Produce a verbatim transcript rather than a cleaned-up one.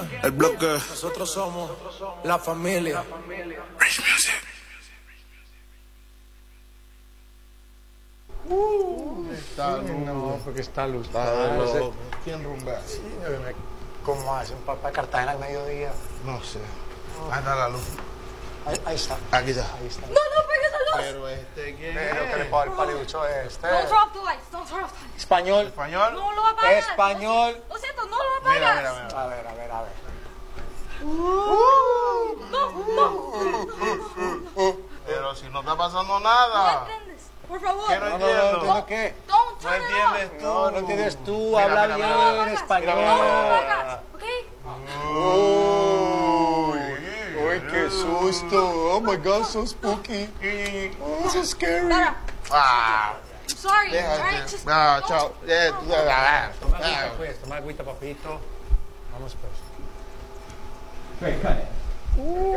El bloque. Nosotros somos la familia. Rich Music. Uh, está luz. No, porque está luz. Está no sé. ¿Quién rumbea? Sí, ¿cómo hacen para Cartagena al mediodía? No sé. Ahí está la luz. Ahí, ahí está. Aquí está. Ahí está. No, no pegues la luz. Pero este, ¿quién Pero es? que le puedo dar paliducho a este. Don't turn off the lights. Don't turn off the lights. Español. ¿Español? No lo apagas. Español. Lo siento, no lo Mira, apagas. mira, mira. A ver, a ver, a ver. No, no. Pero si no está pasando No nada. entiendes. Por favor. ¿Qué no No, no, entiendo? no, entiendo qué. Don't No turn it entiendes off. tú. No, no entiendes tú. Mira, Habla mira, bien mira, No lo apagas. español. No lo apagas. ¿Ok? Uy, uy, qué susto. Oh my God, so spooky. Oh, so scary. Dara, Ah, I'm sorry. All right, déjate. just Ah, don't- chao. Eh, tú- ah, ah, Toma ah. agüita, pues. Toma agüita, papito. Vamos, pues. Wait, cut it.